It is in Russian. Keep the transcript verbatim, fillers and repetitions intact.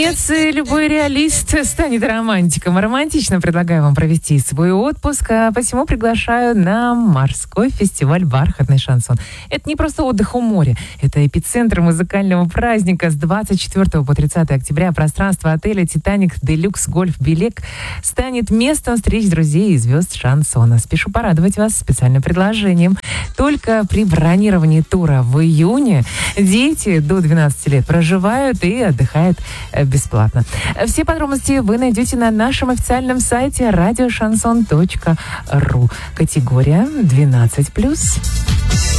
наконец, любой реалист станет романтиком. Романтично предлагаю вам провести свой отпуск, а посему приглашаю на морской фестиваль «Бархатный шансон». Это не просто отдых у моря, это эпицентр музыкального праздника. С двадцать четвёртого по тридцатое октября пространство отеля «Титаник Делюкс Гольф Белек» станет местом встреч друзей и звезд шансона. Спешу порадовать вас специальным предложением. Только при бронировании тура в июне дети до двенадцати лет проживают и отдыхают бесплатно. Все подробности вы найдете на нашем официальном сайте радиошансон точка ру. Категория двенадцать плюс.